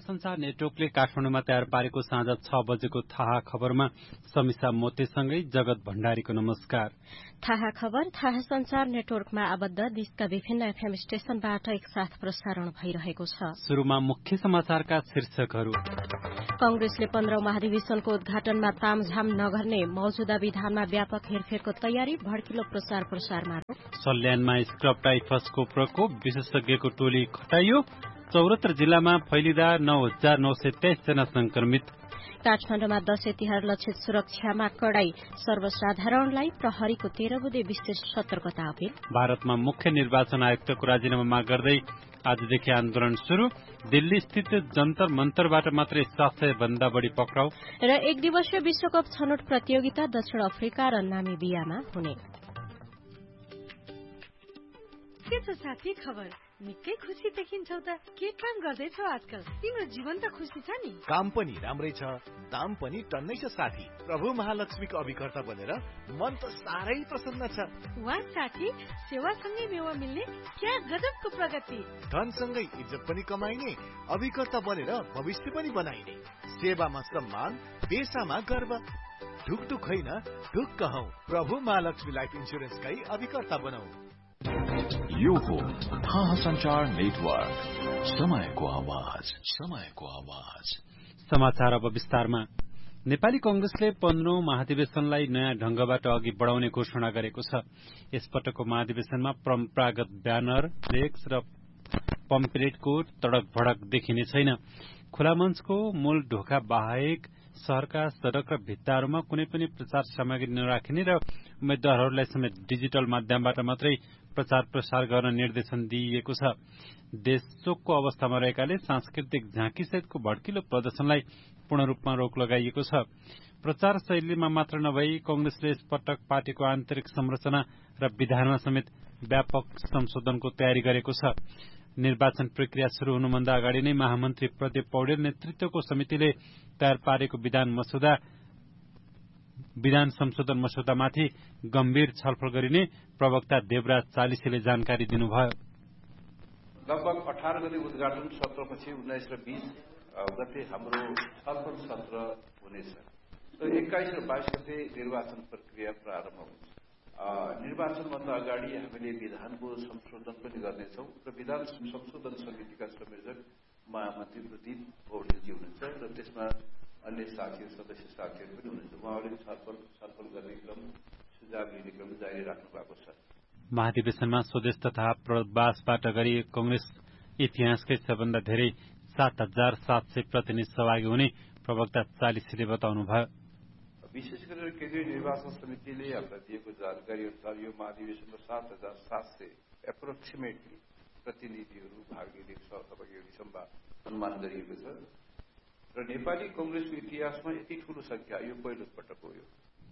संचार नेटवर्कले काठमाडौँमा तयार पारेको साँझ 6 बजेको थाहा खबरमा समीक्षा मोतेसँगै जगत भण्डारीको नमस्कार। थाहा खबर थाहा संचार नेटवर्कमा आबद्ध देशका विभिन्न एफएम स्टेशनबाट एकसाथ प्रसारण भइरहेको छ। शुरूमा मुख्य समाचारका शीर्षकहरू। कांग्रेसले 15औं महाधिवेशनको उद्घाटनमा तामझाम नगर्ने, मौजूदा विधानमा व्यापक हेरफेरको तयारी, भड्किलो प्रचार प्रसारमा रोक। सल्यानमा स्क्रब टाइफसको प्रकोप, विशेषज्ञको टोली खटाइयो। 74 जिल्लामा फैलिँदा 9,923 जना संक्रमित। काठमाडौँमा दशैं तिहार लक्षित सुरक्षामा कडाई, सर्वसाधारणलाई प्रहरीको 13 बुँदे विशेष सतर्कता अपिल। भारतमा मुख्य निर्वाचन आयुक्तको राजीनामा माग गर्दै आजदेखि आन्दोलन शुरू। दिल्ली स्थित जन्तर मन्तरबाट मात्रै 700 भन्दा बढ़ी पक्राउ। र एक दिवसीय विश्वकप छनौट प्रतियोगिता दक्षिण अफ्रिका र नामिबियामा हुने। के छ साथी खबर? निकै खुसी देखिन्छौ त। के काम गर्दैछौ आजकल? तिम्रो जीवन त खुसी छ नि? काम पनि राम्रै छ, दाम पनि टन्नै छ साथी। प्रभु महालक्ष्मीको अभिकर्ता बनेर मन त साह्रै प्रसन्न छ। वाह साथी, सेवासँगै मेवा मिल्ने क्या गजबको प्रगति। धनसँगै इज्जत पनि कमाइने, अभिकर्ता बनेर भविष्य पनि बनाइने। सेवामा सम्मान, पेशामा गर्व। ढुकढुक होइन, ढुक्क हौ। प्रभु महालक्ष्मी लाइफ इन्स्योरेन्सकै अभिकर्ता बनौ। यो हो थाहा संचार नेटवर्क, समयको आवाज, समयको आवाज। समाचार अब विस्तारमा। नेपाली कांग्रेसले 15औं महाधिवेशनलाई नयाँ ढंगबाट अघि बढ़ाउने घोषणा गरेको छ। यसपटकको महाधिवेशनमा परम्परागत ब्यानर, फ्लेक्स र पम्पलेटको तडक भडक देखिने छैन। खुला मञ्चको मूल ढोका बाहेक शहरका सड़क र भित्ताहरूमा कुनै पनि प्रचार सामग्री नराखिने र उम्मेद्वारहरूलाई समेत डिजिटल माध्यमबाट मात्रै प्रचार प्रसार गर्न निर्देशन दिइएको छ। देशशोकको अवस्थामा रहेकाले सांस्कृतिक झाँकीसहितको भड्किलो प्रदर्शनलाई पूर्ण रूपमा रोक लगाइएको छ। प्रचार शैलीमा मात्र नभई कांग्रेसले यसपटक पार्टीको आन्तरिक संरचना र विधानमा समेत व्यापक संशोधनको तयारी गरेको छ। निर्वाचन प्रक्रिया शुरू हुनुभन्दा अगाडि नै महामन्त्री प्रदीप पौडेल नेतृत्वको समितिले तयार पारेको विधान संशोधन मस्यौदामाथि गम्भीर छलफल गरिने प्रवक्ता देवराज चालिसेले जानकारी दिनुभयो। लगभग 18 गते उद्घाटन सत्रपछि 19 र 20 गते हाम्रो छलफल सत्र हुनेछ र 21 र 22 गते निर्वाचन प्रक्रिया प्रारम्भ हुन्छ। निर्वाचनभन्दा अगाडि हामीले विधानको संशोधन पनि गर्नेछौँ र विधान संशोधन समितिका संयोजक महामन्त्री प्रदीप पौडेलजी हुनुहुन्छ र त्यसमा अन्य सदस्य साथीहरू पनि हुनुहुन्छ। उहाँहरूले छलफल गर्ने क्रम, सुझाव दिने क्रम जारी राख्नु भएको छ। महाधिवेशनमा स्वदेश तथा प्रवासबाट गरी कांग्रेस इतिहासकै सबभन्दा धेरै 7,700 प्रतिनिधि सहभागी हुने प्रवक्ता चालिसेले बताउनुभयो। विशेष गरेर केन्द्रीय निर्वाचन समितिले हामीलाई दिएको जानकारी अनुसार यो महाधिवेशनमा 7,700 एप्रोक्सिमेटली प्रतिनिधिहरू भाग लिने सहभागी अनुमान गरिएको छ र नेपाली कांग्रेसको इतिहासमा यति ठूलो संख्या यो पहिलो पटक हो।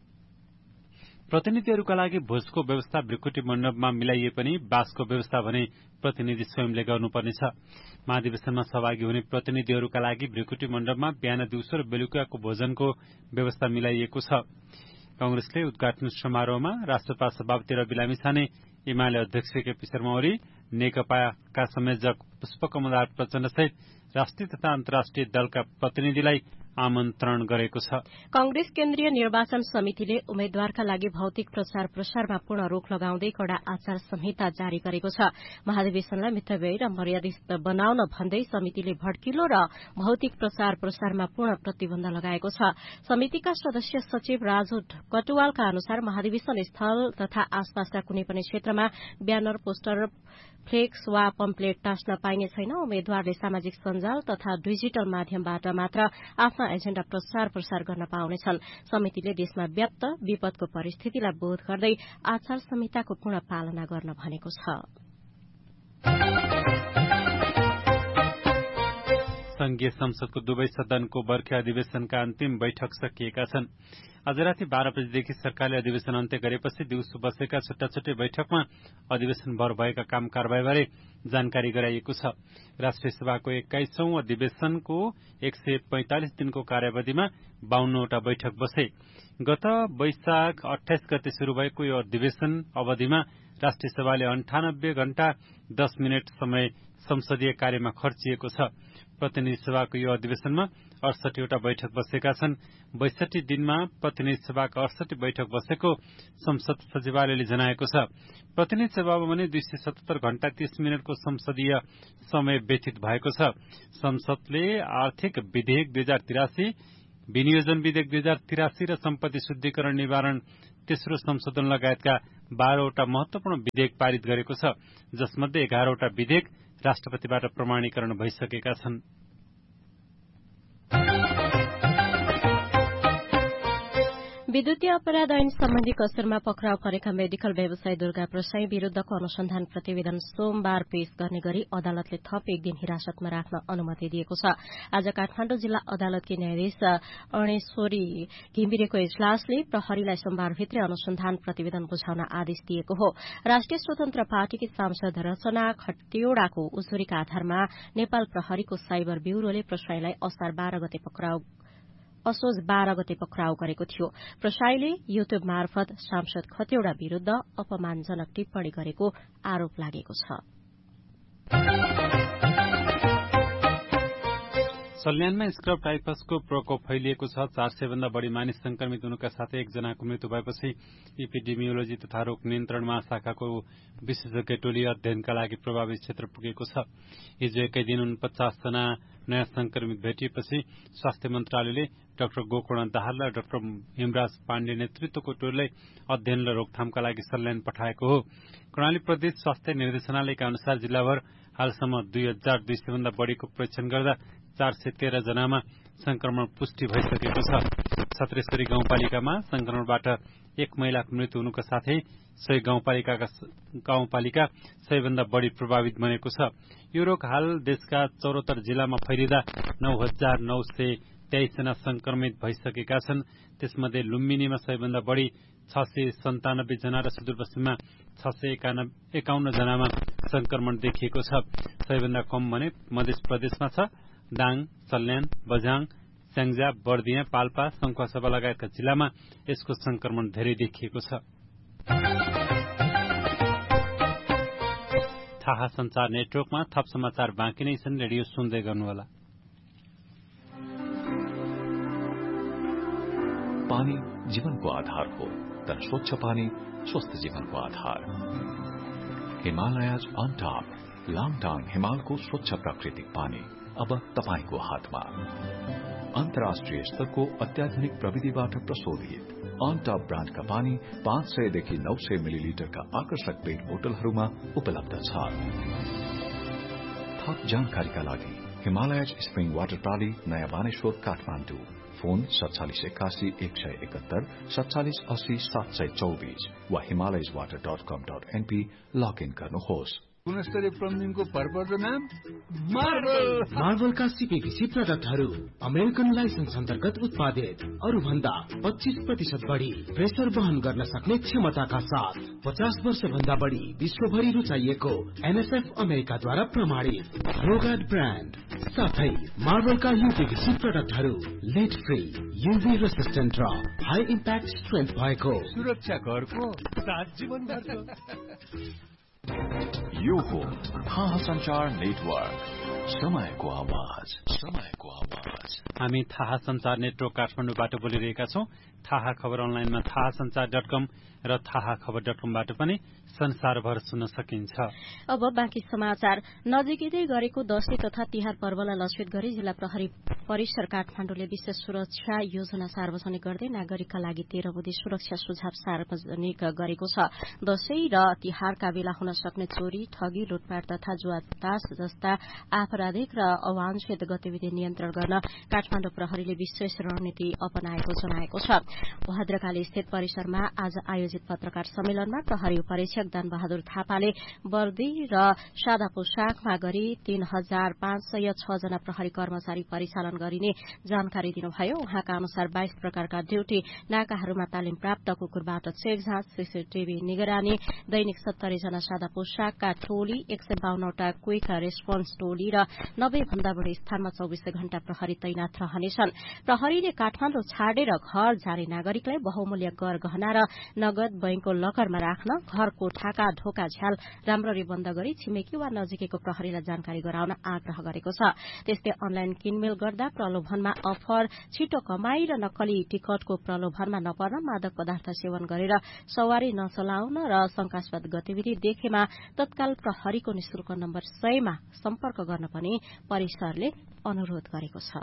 प्रतिनिधिहरूका लागि भोजको व्यवस्था भृकुटी मण्डपमा मिलाइए पनि बासको व्यवस्था भने प्रतिनिधि स्वयंले गर्नुपर्नेछ। महाधिवेशनमा सहभागी हुने प्रतिनिधिहरूका लागि भृकुटी मण्डपमा बिहान, दिउँसो र बेलुकाको भोजनको व्यवस्था मिलाइएको छ। कांग्रेसले उद्घाटन समारोहमा राष्ट्रपा सभापति रवि लामिछाने, एमाले अध्यक्ष केपी शर्मा ओली, नेकपाका संयोजक पुष्पकमल प्रचण्ड सहित राष्ट्रिय तथा अन्तर्राष्ट्रिय दलका प्रतिनिधिलाई आमन्त्रण गरेको छ। कांग्रेस केन्द्रीय निर्वाचन समितिले उम्मेद्वारका लागि भौतिक प्रचार प्रसारमा पूर्ण रोक लगाउँदै कड़ा आचार संहिता जारी गरेको छ। महाधिवेशनलाई मितव्ययी र मर्यादित बनाउन भन्दै समितिले भड्किलो र भौतिक प्रचार प्रसारमा पूर्ण प्रतिबन्ध लगाएको छ। समितिका सदस्य सचिव राजु कटुवालका अनुसार महाधिवेशन स्थल तथा आसपासका कुनै पनि क्षेत्रमा ब्यानर, पोस्टर, फ्लेक्स वा पम्पलेट टाँस्न पाइने छैन। उम्मेद्वारले सामाजिक सञ्जाल तथा डिजिटल माध्यमबाट मात्र आफ्ना एजेण्डा प्रचार प्रसार गर्न पाउनेछन्। समितिले देशमा व्याप्त विपदको परिस्थितिलाई बोध गर्दै आचार संहिताको पूर्ण पालना गर्न भनेको छ। संघीय संसदको दुवै सदनको बर्खे अधिवेशनका अन्तिम बैठक सकिएका छन्। आज राति 12 बजेदेखि सरकारले अधिवेशन अन्त्य गरेपछि दिउँसो बसेका छुट्टा छुट्टै बैठकमा अधिवेशनभर भएका काम कारबाहीबारे जानकारी गराइएको छ। राष्ट्रिय सभाको 21औं अधिवेशनको 145 दिनको कार्यावधिमा 52वटा बैठक बसे। गत वैशाख 28 गते शुरू भएको यो अधिवेशन अवधिमा राष्ट्रिय सभाले 98 घण्टा 10 मिनट समय संसदीय कार्यमा खर्चिएको छ। प्रतिनिधि सभाको यो अधिवेशनमा 68 वटा बैठक बसेका छन्। 62 दिनमा प्रतिनिधि सभाका 68 बैठक बसेको संसद सचिवालयले जनाएको छ। प्रतिनिधि सभामा भने 277 घण्टा 30 मिनटको संसदीय समय व्यतीत भएको छ। संसदले आर्थिक विधेयक 2083, विनियोजन विधेयक 2083 र सम्पत्ति शुद्धिकरण निवारण तेस्रो संशोधन लगायतका 12 वटा महत्वपूर्ण विधेयक पारित गरेको छ, जसमध्ये 11 वटा विधेयक राष्ट्रपतिबाट प्रमाणीकरण भइसकेका छन्। विद्युतीय अपराध ऐन सम्बन्धी कसुरमा पक्राउ परेका मेडिकल व्यवसायी दुर्गा प्रसाई विरूद्धको अनुसन्धान प्रतिवेदन सोमबार पेश गर्ने गरी अदालतले थप एक दिन हिरासतमा राख्न अनुमति दिएको छ। आज काठमाडौँ जिल्ला अदालतकी न्यायाधीश अणेश्वरी घिमिरेको इजलासले प्रहरीलाई सोमबारभित्रै अनुसन्धान प्रतिवेदन बुझाउन आदेश दिएको हो। राष्ट्रिय स्वतन्त्र पार्टीकी सांसद रचना खतिवड़ाको उजुरीका आधारमा नेपाल प्रहरीको साइबर ब्यूरोले प्रसाईलाई असोज 12 गते पक्राउ गरेको थियो। प्रसाईले युट्युब मार्फत सांसद खतिवड़ा विरूद्ध अपमानजनक टिप्पणी गरेको आरोप लागेको छ। सल्यानमा स्क्रब टाइफसको प्रकोप फैलिएको छ। 400 भन्दा बढ़ी मानिस संक्रमित हुनुका साथै एकजनाको मृत्यु भएपछि एपिडेमियोलोजी तथा रोग नियन्त्रण महाशाखाको विशेषज्ञ टोली अध्ययनका लागि प्रभावित क्षेत्र पुगेको छ। हिजो एकै दिन 49 जना नयाँ संक्रमित भेटिएपछि स्वास्थ्य मन्त्रालयले डाक्टर गोकर्ण दाहाल र डाक्टर हेमराज पाण्डे नेतृत्वको टोलीलाई अध्ययन र रोकथामका लागि सल्यान पठाएको हो। कर्णाली प्रदेश स्वास्थ्य निर्देशनालयका अनुसार जिल्लाभर हालसम्म 2200 भन्दा बढ़ीको परीक्षण गर्दा 413 जनामा संक्रमण पुष्टि भइसकेको छ। सत्रेश्वरी गाउँपालिकामा संक्रमणबाट एक महिलाको मृत्यु हुनुका साथै 100 गाउँपालिका 100 भन्दा बढ़ी प्रभावित बनेको छ। यो रोग हाल देशका 74 जिल्लामा फैलिँदा 9923 जना संक्रमित भइसकेका छन्। त्यसमध्ये लुम्बिनीमा 100 भन्दा बढ़ी 697 जना र सुदूरपश्चिममा 651 जनामा संक्रमण देखिएको छ। 100 भन्दा कम भने मध्य प्रदेशमा छ। दाङ, सल्यान, बझाङ, स्याङ्जा, बर्दिया, पाल्पा, सङ्खुवासभा लगायतका जिल्लामा यसको संक्रमण धेरै देखिएको छ। थाहा संचार नेटवर्कमा थप समाचार बाँकी नै छन्। रेडियो सुन्दै गर्नुहोला। पानी जीवनको आधार हो, तर स्वच्छ पानी स्वस्थ जीवनको आधार। हिमालयज अन टप लाङटाङ हिमालको स्वच्छ प्राकृतिक पानी अब तपाईको हातमा। अन्तर्राष्ट्रिय स्तरको अत्याधुनिक प्रविधिबाट प्रशोधित अन टप ब्रान्डका पानी 500 देखि 900 मिलिलिटरका आकर्षक पेट बोतलहरूमा उपलब्ध छ। थप जानकारीका लागि हिमालयज स्प्रिङ वाटर प्राली, नयाँ बानेश्वर, काठमाडौँ। फोन 4781 171 4780 724 वा himalayaswater.com.np लगइन गर्नुहोस्। गुणस्तरीय प्लम्बिङको भरपर्दो नाम मार्बलका सीपीवीसी प्रडक्टहरू अमेरिकन लाइसेन्स अन्तर्गत उत्पादित, अरू भन्दा 25% बढ़ी प्रेसर वहन गर्न सक्ने क्षमताका साथ 50 वर्ष भन्दा बढ़ी विश्वभरि रुचाइएको एनएसएफ अमेरिकाद्वारा प्रमाणित रोगार्ड ब्रान्ड साथै मार्बलका यूपीवीसी प्रडक्टहरू लेड फ्री, यूभी रेसिस्टेन्ट र हाई इम्प्याक्ट स्ट्रेन्थ भएको सुरक्षा घरको साथ जीवनभरको। यो हो थाहा संचार नेटवर्क, समयको आवाज, समयको आवाज। हामी थाहा संचार नेटवर्क काठमाडौँबाट बोलिरहेका छौं। थाहा खबर अनलाइनमा थाहासंचार.com र थाहाखबर.comबाट पनि संसारभर सुन्न सकिन्छ। अब बाँकी समाचार। नजिकै गरेको दशैं तथा तिहार पर्वलाई लक्षित गरी जिल्ला प्रहरी परिसर काठमाडौँले विशेष सुरक्षा योजना सार्वजनिक गर्दै नागरिकका लागि 13 बुँदे सुरक्षा सुझाव सार्वजनिक गरेको छ। दशैं र तिहारका बेला हुन सक्ने चोरी, ठगी, लुटपाट तथा जुवातास जस्ता आपराधिक र अवांछित गतिविधि नियन्त्रण गर्न काठमाडौँ प्रहरीले विशेष रणनीति अपनाएको जनाएको छ। भद्रकाली स्थित परिसरमा आज आयोजित पत्रकार सम्मेलनमा प्रहरी उपरीक्षक दानबहादुर थापाले वर्दी र सादा पोशाकमा गरी 3506 जना प्रहरी कर्मचारी परिचालन गरिने जानकारी दिनुभयो। उहाँका अनुसार 22 प्रकारका ड्यूटी नाकाहरूमा तालिम प्राप्त कुकुरबाट चेकझाँच, सीसीटीभी निगरानी, दैनिक 70 जना सादा पोशाकका टोली, 152 वटा क्विक रेस्पोन्स टोली र 90 भन्दा बढ़ी स्थानमा 24 घण्टा प्रहरी तैनाथ रहनेछन्। प्रहरीले काठमाडौँ छाडेर घर जाने नागरिकलाई बहुमूल्य गहना र नगद बैंकको लकरमा राख्न, घर कोठाका ढोका झ्याल राम्ररी बन्द गरी छिमेकी वा नजिकैको प्रहरीलाई जानकारी गराउन आग्रह गरेको छ। त्यस्तै अनलाइन किनमेल गर्दा प्रलोभनमा अफर, छिटो कमाई र नक्कली टिकटको प्रलोभनमा नपर्न, मादक पदार्थ सेवन गरेर सवारी नचलाउन र शंकास्पद गतिविधि देखेमा तत्काल प्रहरीको निशुल्क नम्बर 100 मा सम्पर्क गर्न पनि परिसरले अनुरोध गरेको छ।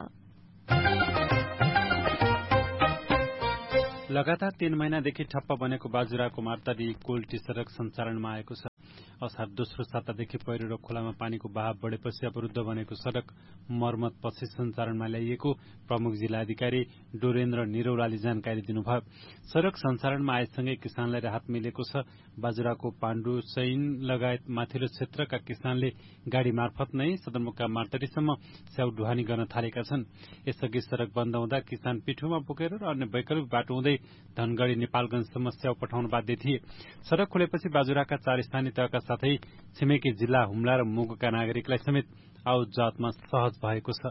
लगातार 3 महिनादेखि ठप्प बनेको बाजुराको मार्तडी कोल्टी सड़क सञ्चालनमा आएको छ। असार दोस्रो सातादेखि पहिरो र खोलामा पानीको बहाव बढेपछि अवरुद्ध बनेको सड़क मर्मत पछि सञ्चालनमा ल्याइएको प्रमुख जिल्लाधिकारी डोरेन्द्र निरौलाले जानकारी दिनुभयो। सड़क सञ्चालनमा आएसँगै किसानलाई राहत मिलेको छ। बाजुराको पाण्डु सैन लगायत माथिल्लो क्षेत्रका किसानले गाड़ी मार्फत नै सदरमुकाम मार्तडीसम्म स्याउ ढुवानी गर्न थालेका छन्। यसअघि सड़क बन्द हुँदा किसान पिठोमा बोकेर र अन्य वैकल्पिक बाटो हुँदै धनगढ़ी नेपालगंजसम्म स्याउ पठाउन बाध्य थिए। सड़क खुलेपछि बाजुराका 4 स्थानीय तहका साथै छिमेकी जिल्ला हुम्ला र मुगुका नागरिकलाई समेत आउट जातमा सहज भएको छ।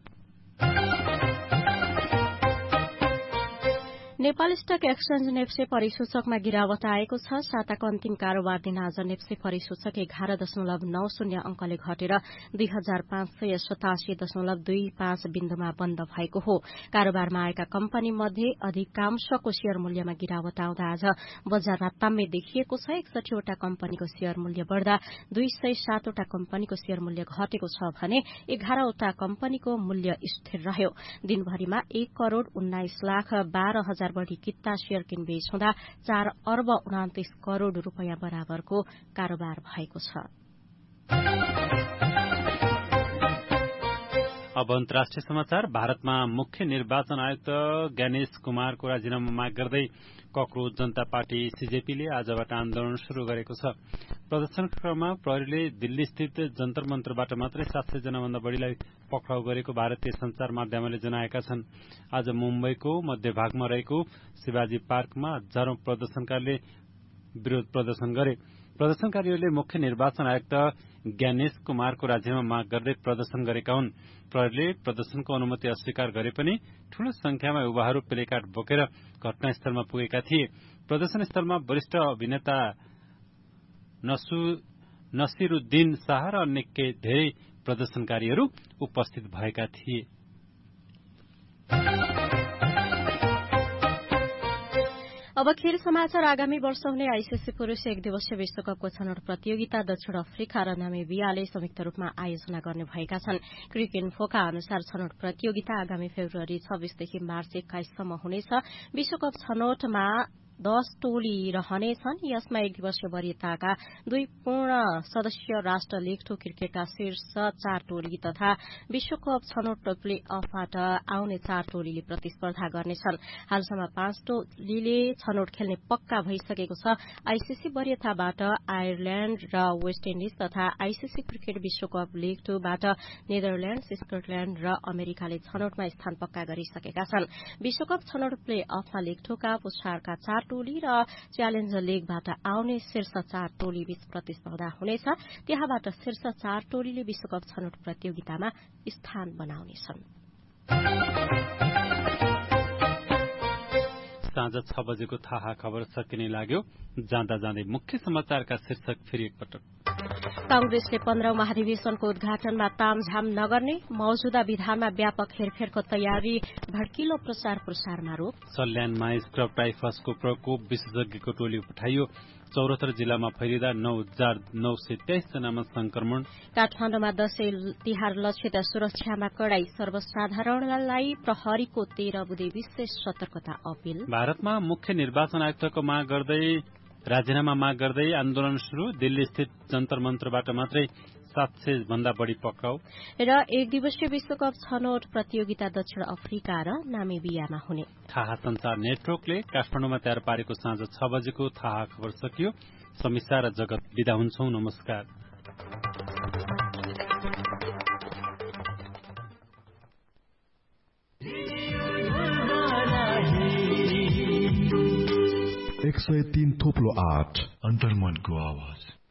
नेपाल स्टक एक्सचेन्ज नेप्से परिसूचकमा गिरावट आएको छ। साताको अन्तिम कारोबार दिन आज नेप्से परिसूचक 11.90 अंकले घटेर 2587.25 बिन्दुमा बन्द भएको हो। कारोबारमा आएका कम्पनी मध्ये अधिकांशको शेयर मूल्यमा गिरावट आउँदा आज बजारमा ताम्य देखिएको छ। 61 वटा कम्पनीको शेयर मूल्य बढ़दा 207 वटा कम्पनीको शेयर मूल्य घटेको छ भने 11 वटा कम्पनीको मूल्य स्थिर रह्यो। दिनभरिमा 1,19,12,000 बढ़ी किता शेयर किनबेच हुँदा 4 अर्ब 29 करोड़ रूपैयाँ बराबरको कारोबार भएको छ। अब अन्तर्राष्ट्रिय समाचार। भारतमा मुख्य निर्वाचन आयुक्त ज्ञानेश कुमारको राजीनामा माग गर्दै कक्रोच जनता पार्टी सीजेपीले आजबाट आन्दोलन शुरू गरेको छ। प्रदर्शनक्रममा प्रहरीले दिल्ली स्थित जन्तर मन्तरबाट मात्रै 700 जना भन्दा बढ़ीलाई पक्राउ गरेको भारतीय संचार माध्यमले जनाएका छन्। आज मुम्बईको मध्यभागमा रहेको शिवाजी पार्कमा हजारौं प्रदर्शनकारीले विरोध प्रदर्शन गरे। प्रदर्शनकारीहरूले मुख्य निर्वाचन आयुक्त ज्ञानेश कुमारको राजीनामा माग गर्दै प्रदर्शन गरेका हुन्। प्रहरीले प्रदर्शनको अनुमति अस्वीकार गरे पनि ठूलो संख्यामा युवाहरू प्लेकार्ड बोकेर घटनास्थलमा पुगेका थिए। प्रदर्शन स्थलमा वरिष्ठ अभिनेता नसिरुद्दीन शाह र अन्य धेरै प्रदर्शनकारीहरू उपस्थित भएका थिए। अब खेल समाचार। आगामी वर्ष हुने आईसीसी पुरूष एक दिवसीय विश्वकपको छनौट प्रतियोगिता दक्षिण अफ्रिका र नामिबियाले संयुक्त रूपमा आयोजना गर्ने भएका छन्। क्रिकइन्फोका अनुसार छनौट प्रतियोगिता आगामी फेब्रुअरी 26 देखि मार्च 21 सम्म हुनेछ। विश्वकप छनौटमा 10 टोली रहनेछन्। यसमा एक दिवसीय वरियताका 2 पूर्ण सदस्य राष्ट्र लीग 2 क्रिकेटका शीर्ष 4 टोली तथा विश्वकप छनौट प्ले अफबाट आउने 4 टोलीले प्रतिस्पर्धा गर्नेछन्। हालसम्म 5 टोलीले छनौट खेल्ने पक्का भइसकेको छ। आईसीसी वरियताबाट आयरल्याण्ड र वेस्ट इन्डिज तथा आईसीसी क्रिकेट विश्वकप लीग 2 बाट नेदरल्याण्ड्स, स्कटल्याण्ड र अमेरिकाले छनौटमा स्थान पक्का गरिसकेका छन्। विश्वकप छनौट प्ले अफमा लीग 2 का पुरस्कारका 4 टोली र च्यालेन्जर लीगबाट आउने शीर्ष 4 टोली बीच प्रतिस्पर्धा हुनेछ। त्यहाँबाट शीर्ष 4 टोलीले विश्वकप छनौट प्रतियोगितामा स्थान बनाउनेछन्। साँझ 6 बजेको थाहा खबर सकिने लाग्यो। जाँदा जाँदै मुख्य समाचारका शीर्षक फेरि एकपटक। कांग्रेसले 15औं महाधिवेशनको उद्घाटनमा तामझाम नगर्ने, मौजूदा विधानमा व्यापक हेरफेरको तयारी, भड्किलो प्रचार प्रसारमा रोक। सल्यानमा स्क्रब टाइफसको प्रकोप, विशेषज्ञको टोली पठाइयो। 74 जिल्लामा फैलिँदा 9,923 जनामा संक्रमण। काठमाडौँमा दशैं तिहार लक्षित सुरक्षामा कडाई, सर्वसाधारणलाई प्रहरीको 13 बुँदे विशेष सतर्कता अपील। भारतमा मुख्य निर्वाचन आयुक्तको माग गर्दै राजीनामा माग गर्दै आन्दोलन शुरू। दिल्ली स्थित जन्तर मन्तरबाट मात्रै 700 भन्दा बढ़ी पक्राउ। र एक दिवसीय विश्वकप छनौट प्रतियोगिता दक्षिण अफ्रिका र नामिबियामा हुने। थाहा संचार नेटवर्कले काठमाडौँमा तयार पारेको साँझ 6 बजेको थाहा खबर सकियो। समीक्षा र जगत बिदा हुन्छौं। नमस्कार। एक 103.8 अन्तर्मनको आवाज।